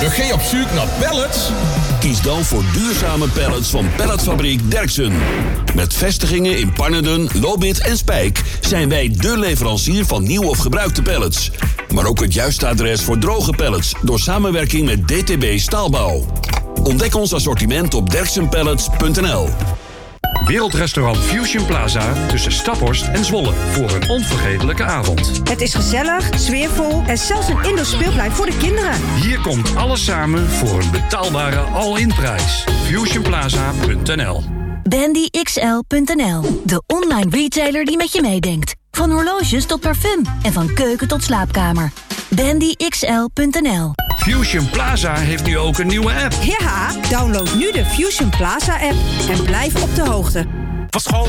Dan ga je op zoek naar pallets? Kies dan voor duurzame pallets van Pelletfabriek Derksen. Met vestigingen in Pannerden, Lobith en Spijk zijn wij dé leverancier van nieuw of gebruikte pallets. Maar ook het juiste adres voor droge pallets door samenwerking met DTB Staalbouw. Ontdek ons assortiment op derksenpallets.nl. Wereldrestaurant Fusion Plaza tussen Staphorst en Zwolle voor een onvergetelijke avond. Het is gezellig, sfeervol en zelfs een indoor speelplein voor de kinderen. Hier komt alles samen voor een betaalbare all-in prijs. FusionPlaza.nl. BandyXL.nl, de online retailer die met je meedenkt. Van horloges tot parfum en van keuken tot slaapkamer. BandyXL.nl. Fusion Plaza heeft nu ook een nieuwe app. Ja, download nu de Fusion Plaza app en blijf op de hoogte. Van school